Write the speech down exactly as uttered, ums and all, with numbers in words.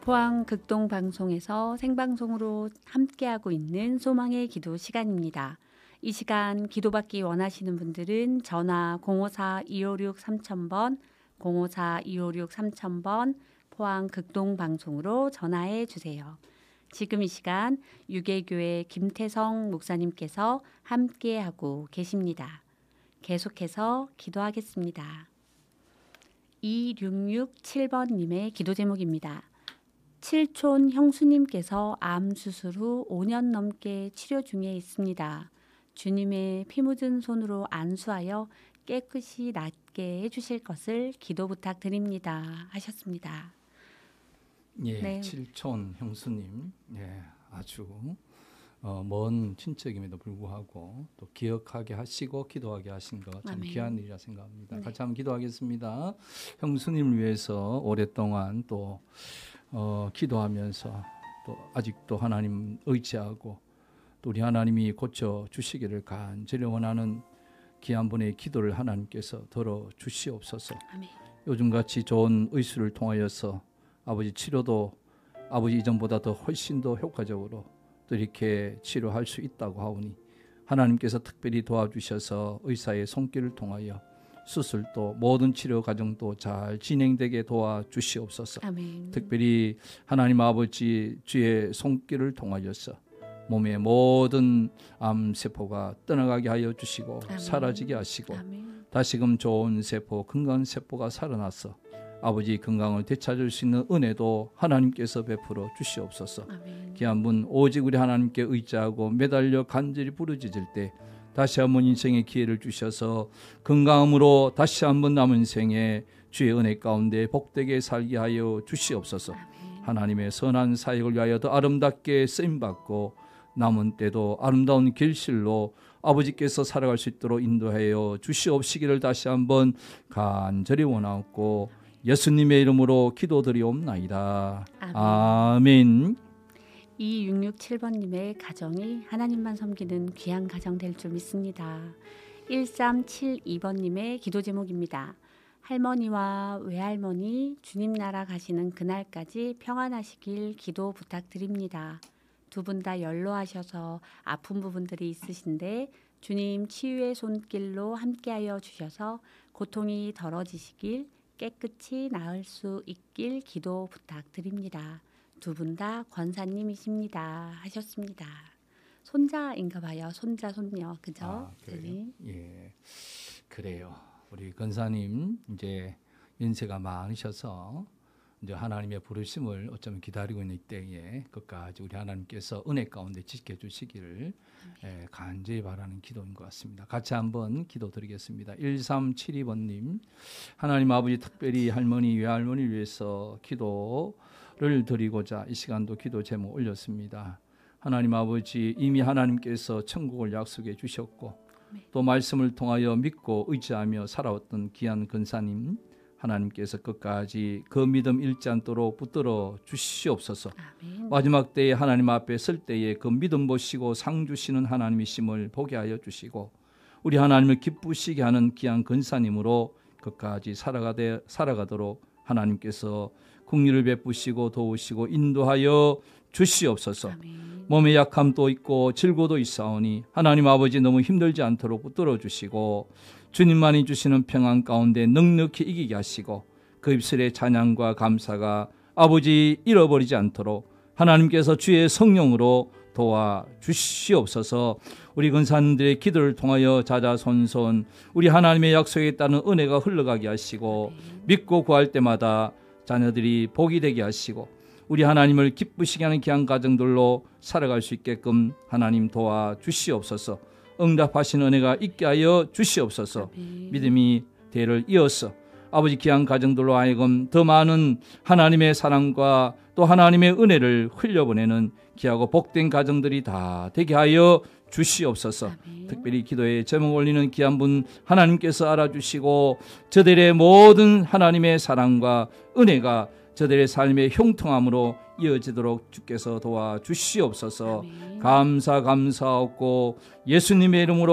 포항 극동방송에서 생방송으로 함께하고 있는 소망의 기도 시간입니다. 이 시간 기도받기 원하시는 분들은 전화 공오사 이오육 삼천 번, 공오사 이오육 삼천 번 포항 극동방송으로 전화해 주세요. 지금 이 시간 유계교회 김태성 목사님께서 함께하고 계십니다. 계속해서 기도하겠습니다. 이육육칠 번님의 기도 제목입니다. 칠촌 형수님께서 암 수술 후 오 년 넘게 치료 중에 있습니다. 주님의 피 묻은 손으로 안수하여 깨끗이 낫게 해주실 것을 기도 부탁드립니다. 하셨습니다. 예, 네. 칠촌 형수님, 예, 아주 어, 먼 친척임에도 불구하고 또 기억하게 하시고 기도하게 하신 것 참 귀한 일이라 생각합니다. 네. 같이 한번 기도하겠습니다. 형수님을 위해서 오랫동안 또 어, 기도하면서 또 아직도 하나님 의지하고 또 우리 하나님이 고쳐 주시기를 간절히 원하는 귀한 분의 기도를 하나님께서 들어 주시옵소서. 아멘. 요즘같이 좋은 의술을 통하여서 아버지 치료도 아버지 이전보다 더 훨씬 더 효과적으로 또 이렇게 치료할 수 있다고 하오니 하나님께서 특별히 도와주셔서 의사의 손길을 통하여 수술도 모든 치료 과정도 잘 진행되게 도와주시옵소서. 아멘. 특별히 하나님 아버지 주의 손길을 통하여서 몸의 모든 암세포가 떠나가게 하여 주시고 아멘. 사라지게 하시고 아멘. 다시금 좋은 세포, 건강한 세포가 살아나서 아버지 건강을 되찾을 수 있는 은혜도 하나님께서 베풀어 주시옵소서. 아멘. 귀한 분 오직 우리 하나님께 의지하고 매달려 간절히 부르짖을 때 다시 한번 인생의 기회를 주셔서 건강함으로 다시 한번 남은 생에 주의 은혜 가운데 복되게 살게 하여 주시옵소서. 아멘. 하나님의 선한 사역을 위하여 더 아름답게 쓰임받고 남은 때도 아름다운 길실로 아버지께서 살아갈 수 있도록 인도하여 주시옵시기를 다시 한번 간절히 원하옵고 예수님의 이름으로 기도드리옵나이다. 아멘. 아멘. 이육육칠 번님의 가정이 하나님만 섬기는 귀한 가정 될 줄 믿습니다. 일삼칠이 번님의 기도 제목입니다. 할머니와 외할머니 주님 나라 가시는 그날까지 평안하시길 기도 부탁드립니다. 두 분 다 연로하셔서 아픈 부분들이 있으신데 주님 치유의 손길로 함께하여 주셔서 고통이 덜어지시길 깨끗이 나을 수 있길 기도 부탁드립니다. 두 분 다 권사님이십니다. 하셨습니다. 손자인가 봐요. 손자, 손녀. 그죠? 아, 그래요? 네. 예, 그래요. 우리 권사님 이제 연세가 많으셔서 이제 하나님의 부르심을 어쩌면 기다리고 있는 때에 끝까지 우리 하나님께서 은혜 가운데 지켜주시기를 예, 간절히 바라는 기도인 것 같습니다. 같이 한번 기도드리겠습니다. 일삼칠이 번님, 하나님 아버지 특별히 할머니, 외할머니를 위해서 기도를 드리고자 이 시간도 기도 제목 올렸습니다. 하나님 아버지 이미 하나님께서 천국을 약속해 주셨고 또 말씀을 통하여 믿고 의지하며 살아왔던 귀한 근사님 하나님께서 끝까지 그 믿음 잃지 않도록 붙들어 주시옵소서. 아멘. 마지막 때에 하나님 앞에 설 때에 그 믿음 보시고 상 주시는 하나님이심을 보게 하여 주시고 우리 하나님을 기쁘시게 하는 귀한 근사님으로 끝까지 살아가되, 살아가도록 하나님께서 긍휼을 베푸시고 도우시고 인도하여 주시옵소서. 아멘. 몸의 약함도 있고 질고도 있사오니 하나님 아버지 너무 힘들지 않도록 붙들어 주시고 주님만이 주시는 평안 가운데 넉넉히 이기게 하시고 그 입술의 찬양과 감사가 아버지 잃어버리지 않도록 하나님께서 주의 성령으로 도와주시옵소서. 우리 근사님들의 기도를 통하여 자자손손 우리 하나님의 약속에 따른 은혜가 흘러가게 하시고 믿고 구할 때마다 자녀들이 복이 되게 하시고 우리 하나님을 기쁘시게 하는 귀한 가정들로 살아갈 수 있게끔 하나님 도와주시옵소서. 응답하시는 은혜가 있게 하여 주시옵소서. 아멘. 믿음이 대를 이어서 아버지 귀한 가정들로 하여금 더 많은 하나님의 사랑과 또 하나님의 은혜를 흘려보내는 귀하고 복된 가정들이 다 되게 하여 주시옵소서. 아멘. 특별히 기도에 제목 올리는 귀한 분 하나님께서 알아주시고 저들의 모든 하나님의 사랑과 은혜가 저들의 삶의 형통함으로 이어지도록 주께서 도와주시옵소서. 아멘. 감사 감사하고 예수님의 이름으로